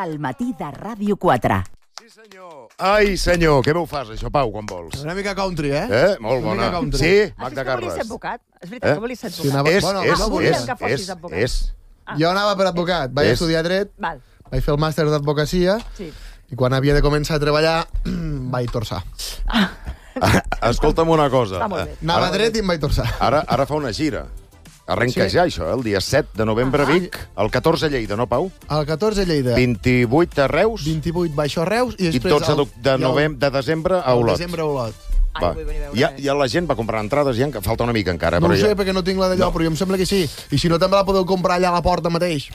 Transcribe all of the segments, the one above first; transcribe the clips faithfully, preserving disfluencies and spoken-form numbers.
al matí de Ràdio quatre. Sí, senyor. Ai, senyor, què m'ho fas, això, Pau, quan vols? Una mica country, eh? Eh? Molt bona. Sí, Magda Ah, sí, és que volies Carles. ser advocat? És veritat Eh? que volies ser Sí, advocat. anava- És, Bueno, és, no volíem és, que fossis és, advocat. és. Ah. Jo anava per advocat. Vaig És. estudiar dret, Val, vaig fer el màster d'advocacia sí. i quan havia de començar a treballar vaig torçar. Escolta'm una cosa. Està molt bé. Anava Ara, dret i em vaig torçar. ara, ara fa una gira. Arrenca Sí. ja, això, eh? El dia set de novembre a Ah. Vic, el catorze a Lleida, no, Pau? El catorze Lleida, vint-i-vuit a Reus vint-i-vuit baixo a Reus i i després... dotze el- de, i el- novem de desembre a el Olot. desembre a Olot. Ai, Va. vull venir a veure. Ja, ja la gent va comprar entrades, ja en falta una mica encara. No però ho sé, ja... perquè no tinc la d'allò, No. però jo em sembla que sí. I si no, també la podeu comprar allà a la porta mateix.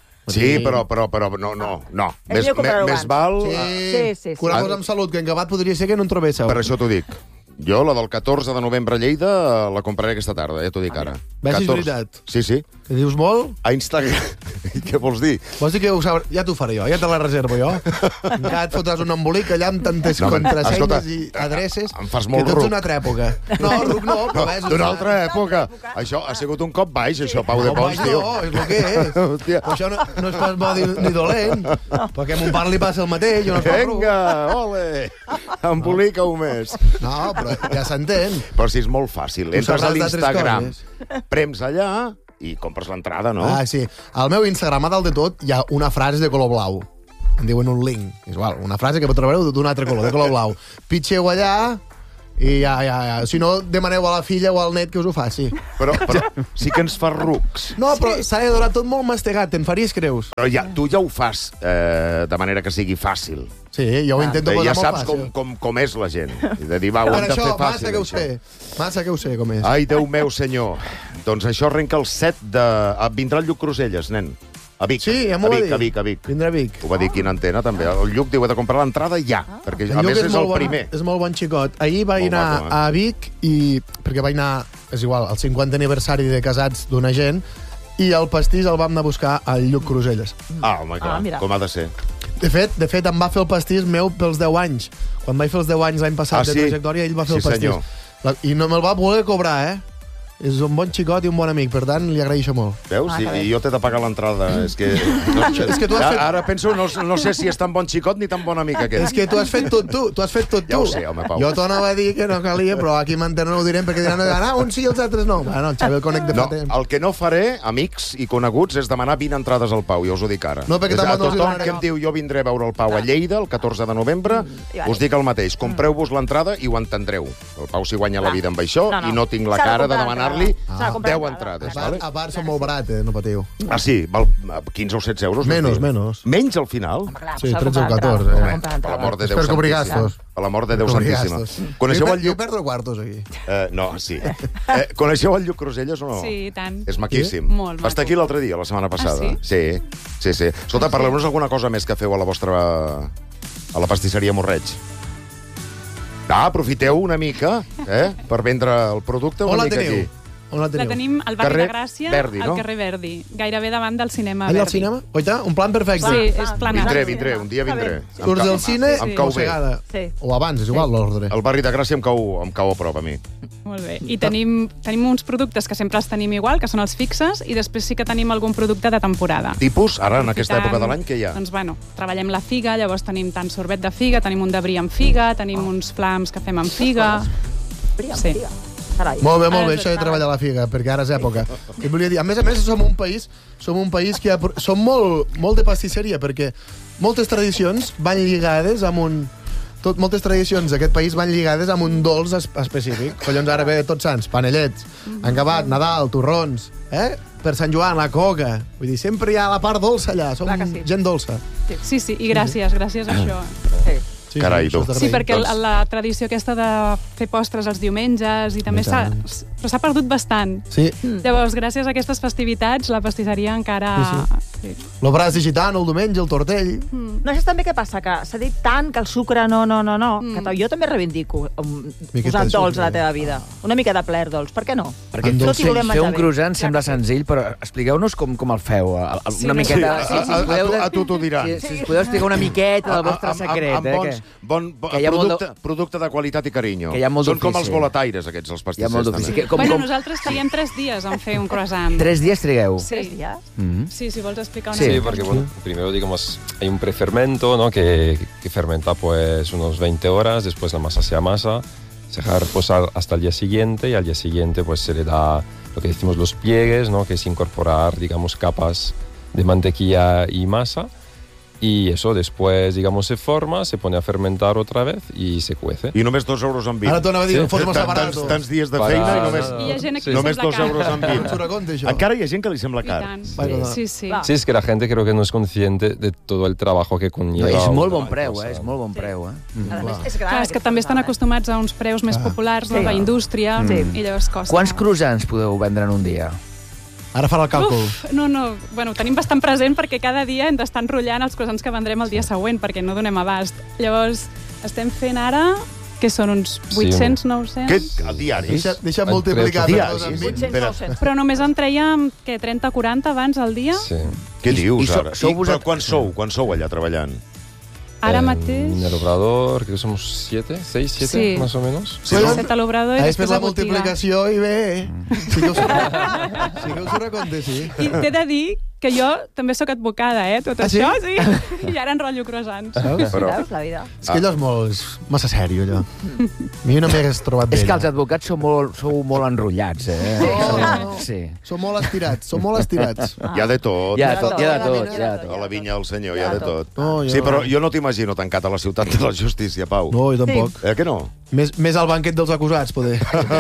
Sí, però, però, però no, no, no. És Més, millor comprar-ho més abans. val... Sí, Sí, sí, sí. Curamos amb salut, que en acabat podria ser que no en trobéssiu. Per això t'ho dic. Jo, la del catorze de novembre a Lleida, la compraré aquesta tarda, ja t'ho dic ara. Ves si és catorze. veritat. Sí, sí. Que dius molt? A Instagram... Què vols dir? Vols dir que ho sabrà? Ja t'ho faré jo, ja te la reservo jo. Encara et fotràs un embolic allà amb tantes No, no, home, contrasenyes escolta, i adreces em fas molt que tot ruc. d'una altra època. No, ruc no, però ves... D'una altra època. Això ha sigut un cop baix, això, Pau de No, Pons, vaig, tio. no, és el que és. Hòstia. Però això no, no és pas bo ni, ni dolent, perquè a mon pare li passa el mateix, jo no es fa ruc. Vinga, ole! Embolica-ho més. No, però ja s'entén. Però si és molt fàcil. Entres a sabràs d'altres l'Instagram, coses. prems allà i compres l'entrada, no? Ah, sí. Al meu Instagram, a dalt de tot, hi ha una frase de color blau. En diuen un link. És igual, una frase que trobareu d'un altre color, de color blau. Pitxeu allà i ja, ja, ja. Si no, demaneu a la filla o al net que us ho faci. Però, però sí que ens fa rucs. No, però s'ha de donar tot molt mastegat, te'n faries creus. Però ja, tu ja ho fas eh, de manera que sigui fàcil. Sí, jo ho intento Eh, posar ja molt saps fàcil. com, com, com és la gent. I de dir, va, ho Per hem de això, fer fàcil. massa que ho això. sé. Massa que ho sé, com és. Ai, Déu meu, senyor. Doncs això arrenca el set de... Ah, vindrà el Lluc Cruselles, nen. A Vic. Sí, ja m'ho a va Vic, dir. A Vic, a Vic. Vindrà a Vic. Ho va dir quina antena, també. El Lluc diu, he de comprar l'entrada ja, perquè a Lluc més és, el molt primer. Bon, és molt bon xicot. Ahir vaig Molt anar maco, eh? a Vic, i, perquè vaig anar, és igual, al cinquantè aniversari de casats d'una gent, i el pastís el vam anar a buscar al Lluc Cruselles. Ah, home, clar, Ah, mira. com ha de ser. De fet, de fet, em va fer el pastís meu pels deu anys. Quan vaig fer els deu anys l'any passat Ah, de sí? trajectòria, ell va fer Sí, el pastís. senyor. La, I no me'l va voler cobrar, eh? És un bon xicot i un bon amic, per tant, li agraeixo molt. Veus? Ah, I, que bé. I jo t'he de pagar l'entrada. És que... No, És que tu has fet- Ara penso, no, no sé si és tan bon xicot ni tan bon amic aquest. És que tu has fet tot tu, tu has fet tot tu. Ja ho sé, home, Pau. Jo t'anava a dir que no calia, però aquí m'entenen, no ho direm, perquè diran, ah, uns sí i els altres no. Bueno, el Xavi el conec de fa No, temps. el que no faré, amics i coneguts, és demanar vint entrades al Pau, ja us ho dic ara. No, perquè És a tampoc no els tothom donaré. que em diu jo vindré a veure el Pau a Lleida el catorze de novembre, i vale. us dic el mateix. Compreu-vos l'entrada i ho entendreu. El Pau s'hi guanya la Clar. vida amb això No, no. i no tinc la S'ha de cara de comprar demanar-li entrada. S'ha de comprar deu entrada. entrades. A Vale? part, a part són molt barates, no patiu. Ah, sí? Val quinze o setze euros? Menos, vols dir? menos. Menys al final? Clar, Sí, s'ha de tretze o comprar catorze, entrada, eh. s'ha de comprar Per entrada. l'amor de És Déu per cobrir santíssima. gastos. Per l'amor de Déu Cobrir santíssima. gastos. Coneixeu Jo el per- Lluc... Jo perdo quartos, aquí. Eh, no, sí. Eh, coneixeu el Lluc Cruselles o no? Sí, i tant. És maquíssim. Sí? Molt Va estar maco. aquí l'altre dia, la setmana passada. Ah, sí? Sí, sí. sí. Escolta, parleu-nos alguna cosa més que feu a la vostra... a la pastisseria Morreig. Ah, aprofiteu una mica, eh?, per vendre el producte una On la mica teniu? aquí. On la La teniu? tenim al barri Carrer de Gràcia, Verdi, no? al carrer Verdi, gairebé davant del cinema Allà al Verdi. cinema? Oita, un plan perfecte. Sí, és planat. Vindré, vindré, un dia Està bé. vindré. Em Surts cau- del cine em Sí. cau bé. mossegada. Sí. O abans, és igual l'ordre. El barri de Gràcia em cau, em cau a prop a mi. Molt bé. I tenim, tenim uns productes que sempre els tenim igual, que són els fixes, i després sí que tenim algun producte de temporada. Tipus, ara, en aquesta Aprofitant- època de l'any, què hi ha? Doncs, bueno, treballem la figa, llavors tenim tant sorbet de figa, tenim un de brie amb figa, tenim uns flams que fem amb figa... Bria, Sí. bria. Carai. Molt bé, molt bé, Ara això de és- treballar la figa, perquè ara és època. I volia dir, a més a més, som un país, som un país que ha, som molt, molt de pastisseria, perquè moltes tradicions van lligades amb un... Tot, moltes tradicions d'aquest país van lligades amb un dolç es, específic. Collons, ara ve Tots Sants, panellets, engabat, Nadal, torrons, eh? Per Sant Joan, la coca. Vull dir, sempre hi ha la part dolça allà, som Clar que sí. gent dolça. Sí, sí, i gràcies, gràcies a això. Sí. Sí, Carai, això tu. és de Sí, rei. perquè Doncs- la, la tradició aquesta de fer postres els diumenges i també I s'ha... tant. Però s'ha perdut bastant. Sí, Llavors, gràcies a aquestes festivitats, la pastisseria encara... Sí, lo braç de gitano, el diumenge, el tortell... No sé també què passa, que s'ha dit tant que el sucre no, no, no, no, Mm. que ta- jo també reivindico um, Miqueta posar de dolç sucre. a la teva vida. Una mica de plaer dolç, per què no? Perquè Amb tot dolç. i volem fer menjar un bé. croissant Clar sembla que sí. senzill, però expliqueu-nos com, com el feu. El- el- Sí, una no, miqueta... sí, si, sí, si, us sí. podeu, A- a- a tu t'ho diran. Si, si us podeu explicar una miqueta del vostre Amb- amb- secret, amb eh? bons, Que, bon, bon, que hi ha molt producte, producte de qualitat i carinyo. Que hi ha molt Són com d'ofici. els boletaires, aquests, els hi ha pastissers. molt d'ofici. també. Que- Com, bueno, com, nosaltres traiem tres dies en fer un croissant. tres dies trigueu? Sí. Tres dies? Mm -hmm. Sí, si vols explicar una Sí, Sí, porque bueno, primero digamos hay un prefermento, ¿no? que, que fermenta pues unos veinte horas, después la masa se amasa, se deja reposar hasta el día siguiente y al día siguiente pues se le da lo que decimos los pliegues, ¿no? que es incorporar digamos capas de mantequilla y masa. Y eso después, digamos, se forma, se pone a fermentar otra vez i se cuece. I només dos euros amb vint. Ara tornava a dir, sí. Fos molt barat. Tants, tants dies de feina i només, I hi ha gent que només li dos sembla euros car. amb vint. Encara hi ha gent que li sembla car. Sí, sí. Sí, es que la gente creo que no es consciente de todo el trabajo que conlleva. És molt una bon preu, cosa. eh? És molt bon preu, eh? A més, és gran. Clar, és que també estan acostumats a uns preus més populars de la indústria i llavors costa. Quants croissants podeu vendre en un dia? Ara farà el càlcul. Uf, no, no. Bueno, ho tenim bastant present perquè cada dia hem d'estar enrotllant els croissants que vendrem el dia següent perquè no donem abast. Llavors, estem fent ara, que són uns vuit-cents, nou-cents... Què? A diaris? Deixa, deixa multiplicar per dos amb vint. vuit-cents, nou-cents. Però només en trèiem, què, trenta quaranta abans al dia? Sí. Què I- dius i so- ara? sou I, vos- però quan sou? Quan sou allà treballant? Ara En mateix... el obrador, creo que somos siete, seis, siete, Sí. más o menos. Sí, Però- no? Set a l'obrador i Has després fet la a botiga. multiplicació i bé. Sí que us, sí que us ho recompte, sí. I t'he de dir que jo també sóc advocada, eh? Tot Ah, sí? això, sí. I ara enrotllo croissants. Veus? Però- Veus, la vida? És que allò és molt... És massa sèrio, allò. A mi no m'hagués trobat bé. És que els allò. advocats sou molt, sou molt enrotllats, eh? No. Sí. Som molt estirats, som molt estirats. Hi ha de tot. Hi ha de tot, hi ha de Hi ha de tot, tot. hi ha de tot. A la vinya del senyor, hi ha de tot. No, jo- Sí, però jo no t'imagino tancat a la ciutat de la justícia, Pau. No, jo tampoc. Eh que no? Més, més al banquet dels acusats, poder.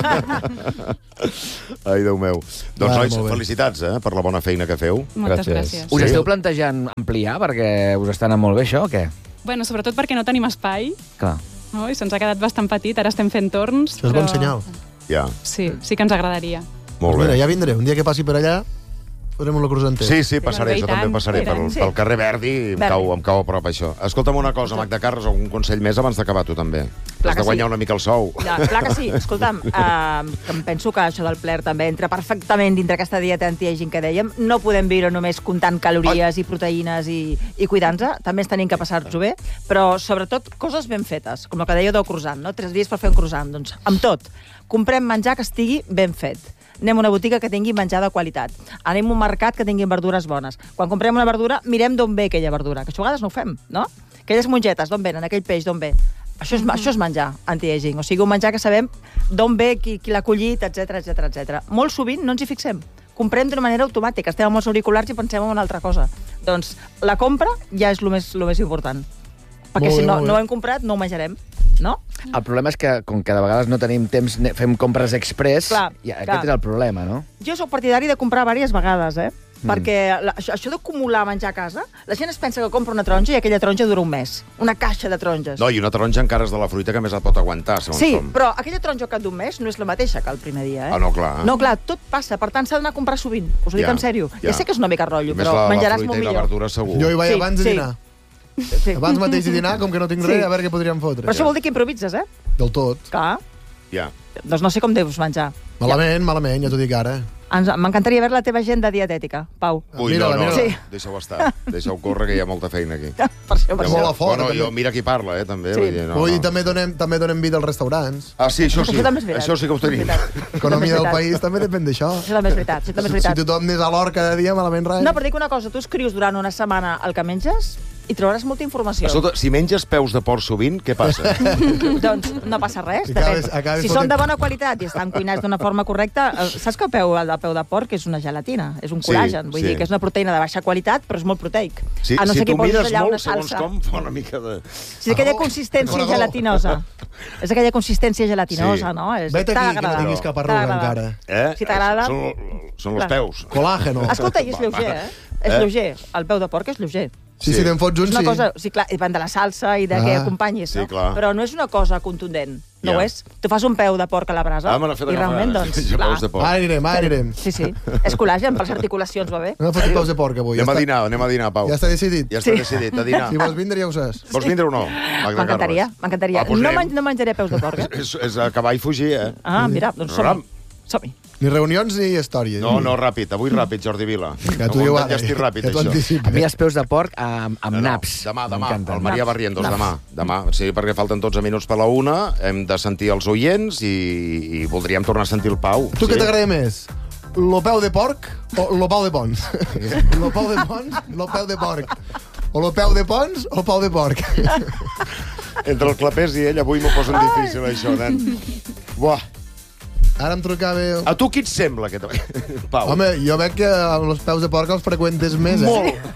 Ai, Déu meu. Doncs, Va, nois, molt bé. felicitats, eh, per la bona feina que feu. Moltes Gràcies. gràcies. Us Sí. esteu plantejant ampliar perquè us està anant molt bé això o què? Bueno, sobretot perquè no tenim espai, Clar. no? I se'ns ha quedat bastant petit, ara estem fent torns. Això és bon senyal. Ja, Sí, sí que ens agradaria. molt Mira, bé. ja vindré. Un dia que passi per allà, farem una croissantera. Sí, sí, passaré, Sí, jo i també tant, passaré i pel, tant, sí. pel carrer Verdi i em Verdi. cau, em cau a prop això. Escolta'm una cosa, Magda Carles, algun consell més abans d'acabar tu també. Has que de guanyar sí. una mica el sou. Ja, clar que sí. Escolta'm, eh, que em penso que això del Pler també entra perfectament dintre aquesta dieta anti-aging que dèiem. No podem viure només comptant calories i proteïnes i, i cuidant-nos. També ens tenim que passar-nos-ho bé, però sobretot coses ben fetes, com el que dèieu del croissant, no? Tres dies per fer un croissant. Doncs amb tot, comprem menjar que estigui ben fet. Anem a una botiga que tingui menjar de qualitat. Anem a un mercat que tingui verdures bones. Quan comprem una verdura, mirem d'on ve aquella verdura, que això a vegades no ho fem, no? Aquelles mongetes, d'on venen? Aquell peix, d'on ve? Això és, això és menjar anti-aging, o sigui, un menjar que sabem d'on ve, qui, qui l'ha collit, etcètera, etcètera, etcètera. Molt sovint no ens hi fixem. Comprem d'una manera automàtica, estem amb els auriculars i pensem en una altra cosa. Doncs la compra ja és el més, el més important. Perquè Molt si bé, no, molt bé. no ho hem comprat, no ho menjarem, no? El problema és que, com que de vegades no tenim temps, ne- fem compres express, Clar, i aquest clar. és el problema, no? Jo sóc partidari de comprar diverses vegades, eh? Mm. Perquè la, això, això d'acumular menjar a casa, la gent es pensa que compra una taronja i aquella taronja dura un mes. Una caixa de taronges. No, i una taronja encara és de la fruita que més et pot aguantar, segons Sí, com. però aquella taronja al cap d'un mes no és la mateixa que el primer dia, eh? Ah, no, clar. No, clar, tot passa. Per tant, s'ha d'anar a comprar sovint. Us ho dic Ja, en sèrio. ja. Ja sé que és una mica rotllo, I més però la, la menjaràs fruita molt i la millor. verdura segur. Jo hi vaig Sí, abans de sí. dinar. Sí. Abans mateix de dinar, com que no tinc res, Sí. a veure què podríem fotre. Però això vol dir que improvises, eh? Del tot. Clar. Ja. Doncs no sé com deus menjar. Malament, malament, ja t'ho dic ara. Ens- M'encantaria veure la teva agenda dietètica, Pau. Ui, Mira-la, no, no, mira-la. Sí. deixa-ho estar. Deixa-ho córrer, que hi ha molta feina aquí. Per això, per Hi ha molt això. a fora, Bueno, també. jo, mira qui parla, eh, també. Sí. Vull dir, no, Vull dir, no. també donem, també donem vida als restaurants. Ah, sí, això sí. Això també és veritat. Això sí que ho tenim. És veritat. L'economia Això del també és país també depèn d'això. Això també és veritat, això també és Si veritat. tothom anés a l'hort cada dia, malament res. No, però dic una cosa, tu escrius durant una setmana el que menges i trobaràs molta informació. Escolta, si menges peus de porc sovint, què passa? Doncs no passa res. I depèn. acabes- acabes si fotent- són de bona qualitat i estan cuinats d'una forma correcta, eh, saps que el peu, el de peu de porc és una gelatina, és un Sí, col·làgen, vull sí. dir que és una proteïna de baixa qualitat, però és molt proteic. Si, a no si ser que tu posis mires allà una molt, segons salsa. com, fa una mica de... Si és aquella Oh, consistència conegut. gelatinosa. És aquella consistència gelatinosa, Sí. no? És, Vet t'ha aquí, que no d'agradar. tinguis cap T'ha arruga d'agradar. encara. Eh? Si t'agrada- Són, són els Clar. peus. Colàgeno. Escolta, i és lleuger, eh? És Eh? lleuger. El peu de porc és lleuger. Sí, Sí. si te'n fots un, És una sí. cosa, sí, clar, depèn de la salsa i de Ah. què acompanyis, Sí, no? clar. Però no és una cosa contundent, no Ja. ho és? Tu fas un peu de porc a la brasa Ah, me n'ha fet i agafar realment, doncs, ja clar. peus de porc. Ara anirem, ara anirem. Sí, sí. És col·làgen, per les articulacions va bé. No fotis peus de porc avui. Ja Anem a està, dinar, anem a dinar, Pau. ja està decidit. Ja està Sí. decidit, a dinar. Si vols vindre ja ho saps. Vols vindre o no, Magda M'encantaria, Carles? m'encantaria. Ah, doncs no, anem. men no menjaré peus de porc, eh? És, és acabar i fugir, eh? Ah, mira, doncs som-hi. Som-hi. Ni reunions ni història. No, no, ràpid, avui ràpid, Jordi Vila. Ja t'ho No diu ho ara. enllestis ràpid, Ja t'ho això. anticipo. A mi els peus de porc amb, amb No, no, naps. Demà, demà, M'encanten. el Maria Naps. Barrientos, Naps. demà. Demà, sí, perquè falten dotze minuts per la una, hem de sentir els oients i, i voldríem tornar a sentir el Pau. Tu sí? què t'agrada més? lo peu de porc o lo pau de pons? Lo peu de pons, lo peu de porc. O lo peu de pons o el pau de porc. Entre el clapés i ell avui m'ho posen difícil, això, nen. Buah. Ara em trucava... A tu qui et sembla, aquest... Pau? Home, jo veig que els peus de porc els freqüentes més, eh? Molt.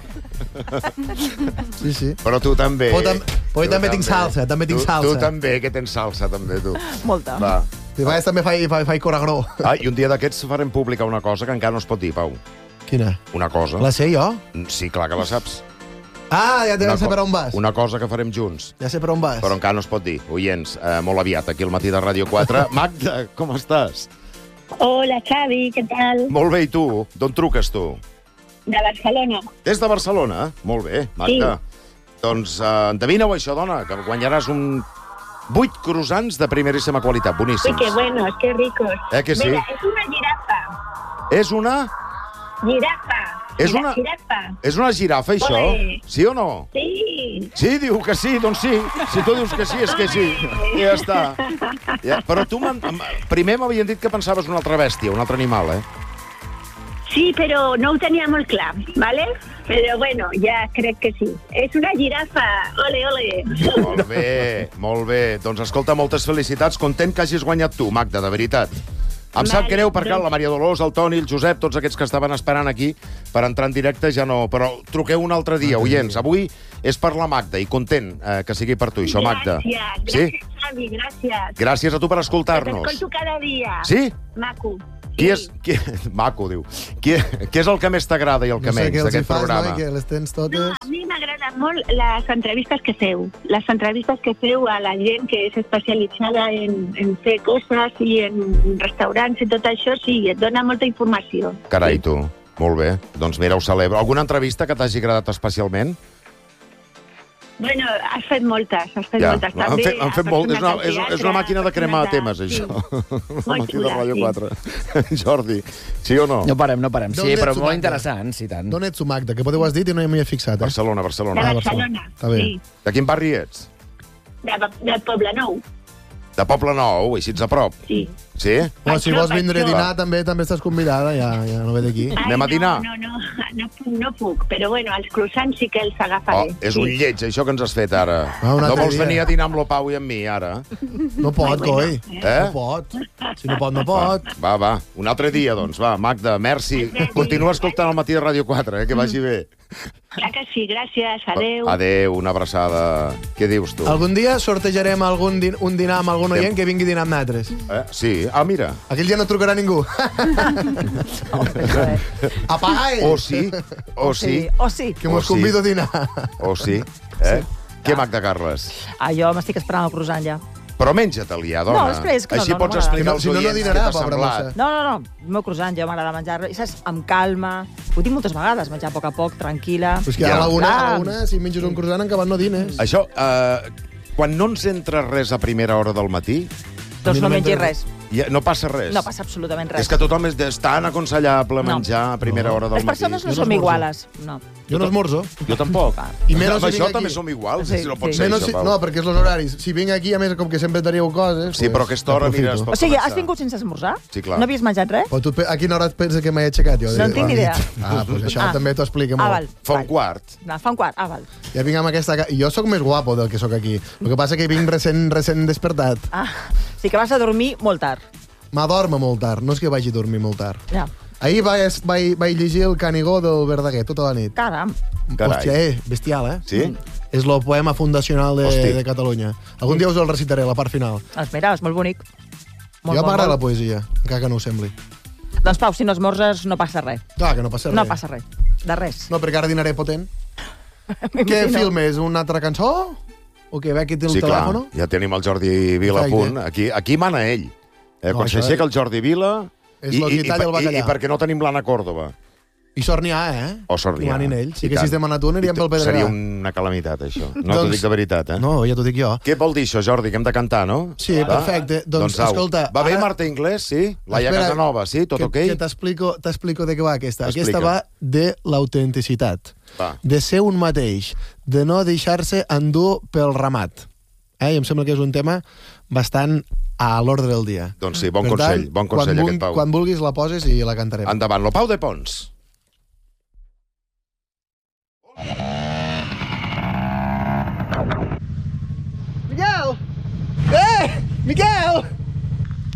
Sí, sí. Però tu també. Però, tam però Tu també tinc salsa, també tinc tu, salsa. Tu també, que tens salsa, també, tu. Molta. Va. I a vegades també faig, faig, faig coragró. Ah, i un dia d'aquests farem pública una cosa que encara no es pot dir, Pau. Quina? Una cosa. La sé jo? Sí, clar que la saps. Ah, ja, ja sé co- per on vas. Una cosa que farem junts. Ja sé per on vas. Però encara no es pot dir. Oients, eh, molt aviat, aquí al matí de Ràdio quatre. Magda, com estàs? Hola, Xavi, què tal? Molt bé, i tu? D'on truques, tu? De Barcelona. Des de Barcelona? Molt bé, Magda. Sí. Doncs eh, endevina-ho, això, dona, que guanyaràs un... vuit croissants de primeríssima qualitat, boníssims. Uy, qué buenos, qué ricos. Eh, que sí? Mira, es una jirafa. És una... Jirafa. És Gira- una... Jirafa. És una girafa, això? Olé. Sí o no? Sí. Sí, diu que sí, doncs sí. Si tu dius que sí, és que sí. I ja està. Ja, però tu m'han- primer m'havien dit que pensaves una altra bèstia, un altre animal, eh? Sí, pero no ho tenia molt clar, ¿vale? Pero bueno, ya crec que sí. Es una jirafa. Ole, ole. Molt bé, molt bé. Doncs escolta, moltes felicitats. Content que hagis guanyat tu, Magda, de veritat. Em sap Vale, greu perquè doncs- la Maria Dolors, el Toni, el Josep, tots aquests que estaven esperant aquí per entrar en directe ja no... Però truqueu un altre dia, oients. Avui és per la Magda i content eh, que sigui per tu, això, Magda. Gràcies, Sí? gràcies, Xavi, gràcies. Gràcies a tu per escoltar-nos. T'escolto cada dia. Sí? Maco. Qui és... Qui... Maco, diu. Qui... Què és el que més t'agrada i el que no sé menys què els hi d'aquest fas, programa? no? I que les tens No, totes... a mi m'agraden molt les entrevistes que feu. Les entrevistes que feu a la gent que és especialitzada en, en fer coses i en restaurants i tot això, sí, et dona molta informació. Carai, tu. Molt bé. Doncs mira, ho celebro. Alguna entrevista que t'hagi agradat especialment? Bueno, has fet moltes, has fet Ja, moltes. han També fet, han fet a molt. És una, persones és, al és una màquina de teatre, cremar persones temes, a- això. Sí. El Molt matí de xula, Ràdio sí. quatre. Jordi, sí o no? No parem, no parem. D'on Sí, ets però tu, molt Magda? interessant, sí, tant. D'on ets tu, Magda? Que podeu has dit i no m'hi he fixat, eh? Barcelona, De Barcelona. Ah, Barcelona, Està bé. sí. De quin barri ets? De, de Poble Nou, De Poble Nou, així ets a prop. sí. Sí? Bueno, si vols vindre a Això. dinar, també també estàs convidada, ja, ja no ve d'aquí. Anem a Ai, dinar? No, no, no, no, puc, no puc, però bueno, els croissants sí que els Oh, agafaré. és un sí. lleig, això que ens has fet ara. Ah, un No altre vols dia. venir a dinar amb lo Pau i amb mi, ara? No pot, Ai, bueno, coi. eh? No pot. Si no pot, no pot. Va, va, un altre dia, doncs. Va, Magda, merci. Continua escoltant el matí de Ràdio quatre, eh? Que vagi bé. Clar que sí, gràcies, adeu. Adéu, una abraçada. Què dius tu? Algun dia sortejarem algun din un dinar amb algun oient que vingui a dinar amb nosaltres. Eh? Sí? Ah, mira. Aquell dia no trucarà ningú. Apaga ell! O sí, o sí, O sí. Que mos o sí. convido a dinar. o sí. Eh? Què, Magda Carles? Ah, jo m'estic esperant el croissant ja. Però menja-te'l ja, dona. No, després, que no, Així no, no pots m'agrada. explicar als Si no, no oients dinarà, què t'ha pobra semblat. mossa. No, no, no. El meu croissant, jo m'agrada menjar-lo, i saps, amb calma. Ho dic moltes vegades, menjar a poc a poc, tranquil·la. Però és que a Ja. la una, a la Clar. una, si menges un croissant, encara no dines. Això, eh, quan no ens entra res a primera hora del matí, Doncs no A mi no mengis m'entra- res. ja no passa res. No passa absolutament res. És que tothom és, és tan aconsellable No. menjar a primera No. hora del Les matí. persones no Jo no som esmorzo. iguales. No. Jo no esmorzo. Jo tampoc. I menys amb si això vinc també aquí. som iguals, Sí, si no pot sí. ser Menys això, si, Pau. no, perquè és els horaris. Si vinc aquí, a més, com que sempre teniu coses... Sí, però a aquesta hora, mira, es pot O sigui, començar. has vingut sense esmorzar? Sí, clar. No havies menjat res? Però tu pe- a quina hora et pensa que m'he aixecat jo? No en tinc ni idea. Ah, doncs això Ah. també t'ho explica molt. Ah, val. Fa un val. quart. No, fa un quart. Ah, val. Ja vinc amb aquesta... ca- I jo sóc més guapo del que sóc aquí. El que passa que vinc recent, recent despertat. Ah, sí que vas a dormir molt tard. M'adormo molt tard, no és que vagi a dormir molt tard. Ja. Ahir vaig, vaig, vaig llegir el Canigó del Verdaguer tota la nit. Caram. Carai. Hòstia, eh, bestial, eh? Sí? És el poema fundacional de, Hosti. de Catalunya. Algun dia us el recitaré, la part final. Doncs mira, és molt bonic. Molt, jo molt, m'agrada la molt. poesia, encara que no ho sembli. Doncs Pau, si no esmorzes no passa res. Clar, que no passa res. No passa res. De res. No, perquè ara dinaré potent. Què M'imagino. filmes? Una altra cançó? O què? Ve aquí té el Sí, clar. telèfon? Ja tenim el Jordi Vila a Exacte. punt. Aquí, aquí mana ell. Eh, No, quan això s'aixeca el Jordi Vila... És el que talla el bacallà. i, I perquè no tenim l'Anna Còrdova. I sort n'hi ha, eh? O sort n'hi ha. Que manin ells. Si I haguessis tant. demanat un, aniríem pel Pedregà. Seria una calamitat, això. No t'ho Doncs- dic de veritat, eh? No, ja t'ho dic jo. Què vol dir això, Jordi? Que hem de cantar, no? Sí, Va? perfecte. Doncs, au. escolta, Va bé ara- Marta Inglés, sí? Laia Espera, Casanova, sí? Tot que, ok? Que t'explico t'explico de què va aquesta. Explica. Aquesta va de l'autenticitat. Va. De ser un mateix. De no deixar-se endur pel ramat. Eh? I em sembla que és un tema bastant a l'ordre del dia. Doncs sí, bon Per consell, tant, bon consell quan, aquest, Pau. Quan vulguis la poses i la cantarem. Endavant, lo Pau de Pons. Miquel! Eh! Miquel!